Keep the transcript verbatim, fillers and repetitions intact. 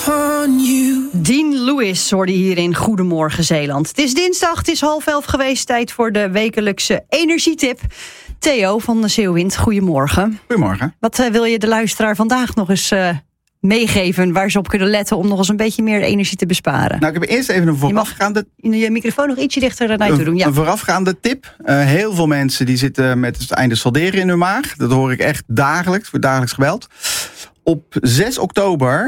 upon you. Dean Lewis hoorde hier in Goedemorgen Zeeland. Het is dinsdag, het is half elf geweest. Tijd voor de wekelijkse energietip. Theo van de Zeeuwwind, goedemorgen. Goedemorgen. Wat uh, wil je de luisteraar vandaag nog eens uh, meegeven waar ze op kunnen letten om nog eens een beetje meer energie te besparen? Nou, ik heb eerst even een voorafgaande... Je, mag je microfoon nog ietsje dichter naar je toe doen. Ja. Een voorafgaande tip. Uh, heel veel mensen die zitten met het einde salderen in hun maag. Dat hoor ik echt dagelijks, wordt dagelijks gebeld. Op zes oktober